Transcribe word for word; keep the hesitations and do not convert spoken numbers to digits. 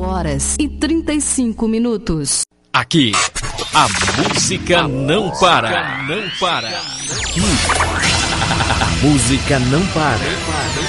horas e trinta e cinco minutos. Aqui, a música não para. Não para. Aqui, a música não para.